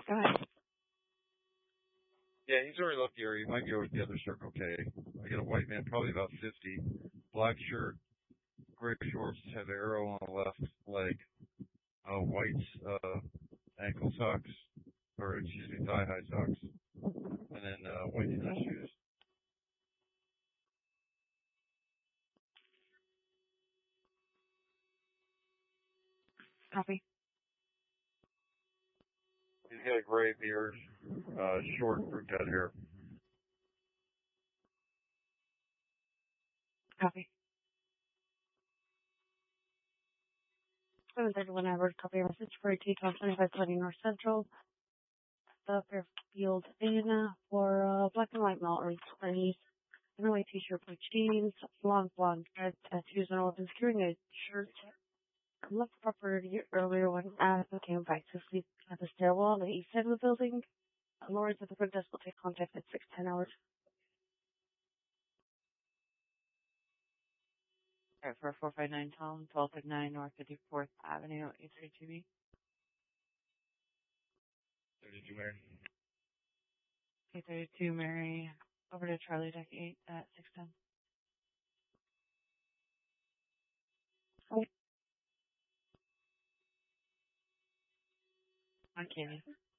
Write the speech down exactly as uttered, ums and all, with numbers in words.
Go ahead. Yeah, he's already left the area. He might go with the other Circle K. I get a white man, probably about fifty, black shirt, gray shorts, have arrow on the left leg, uh, white uh, ankle socks, or excuse me, thigh high socks, and then uh, white tennis shoes. Copy. He's got a gray beard, uh, short fruit cut hair. Copy. seven thirty-one Edward, copy your message for T-Top twenty-five twenty North Central, the Fairfield Inn for uh, black and white male early twenties, and a white t-shirt, blue jeans, long blonde red tattoos, and all securing a shirt. Left the property earlier when Adam came back to sleep at the stairwell on the east side of the building. Lawrence at the front desk will take contact at six ten hours. Alright, for four five nine Tom, twelve thirty-nine North fifty-fourth Avenue, eight thirty-two B. thirty-two Mary. eight thirty-two Mary, over to Charlie Deck eight at six ten. On Candy.